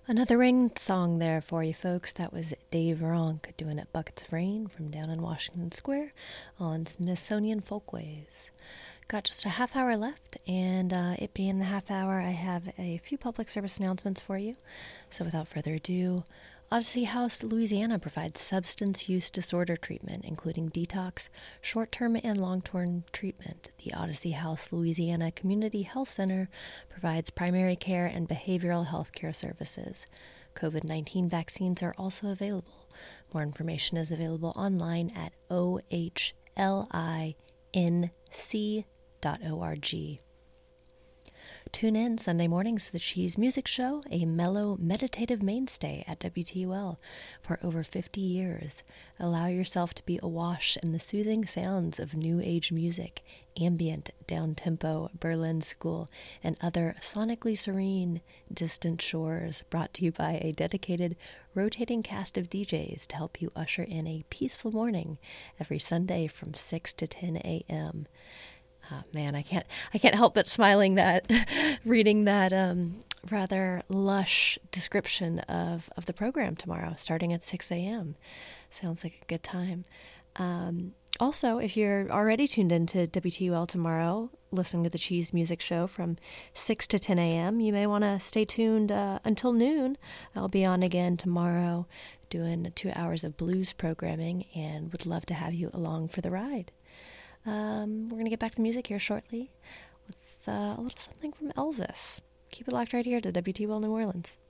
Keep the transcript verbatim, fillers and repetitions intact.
Another rain song there for you folks. That was Dave Ronk doing it Buckets of Rain from down in Washington Square on Smithsonian Folkways. Got just a half hour left, and uh, it being the half hour, I have a few public service announcements for you. So without further ado, Odyssey House Louisiana provides substance use disorder treatment, including detox, short-term and long-term treatment. The Odyssey House Louisiana Community Health Center provides primary care and behavioral health care services. COVID nineteen vaccines are also available. More information is available online at o h l i n c dot org. Tune in Sunday mornings to the Cheese Music Show, a mellow, meditative mainstay at W T U L for over fifty years. Allow yourself to be awash in the soothing sounds of new age music, ambient, down-tempo, Berlin School, and other sonically serene, distant shores, brought to you by a dedicated, rotating cast of D Js to help you usher in a peaceful morning every Sunday from six to ten a.m. Oh, man, I can't I can't help but smiling that reading that um, rather lush description of, of the program tomorrow, starting at six a.m. Sounds like a good time. Um, also, if you're already tuned into W T U L tomorrow, listening to the Cheese Music Show from six to ten a.m., you may want to stay tuned uh, until noon. I'll be on again tomorrow doing two hours of blues programming and would love to have you along for the ride. Um, we're going to get back to the music here shortly with uh, a little something from Elvis. Keep it locked right here to W T U L New Orleans.